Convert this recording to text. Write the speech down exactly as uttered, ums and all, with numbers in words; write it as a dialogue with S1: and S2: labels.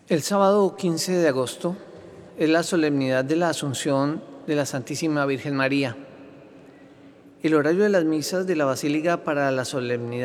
S1: El sábado quince de agosto es la solemnidad de la Asunción de la Santísima Virgen María. El horario de las misas de la Basílica para la solemnidad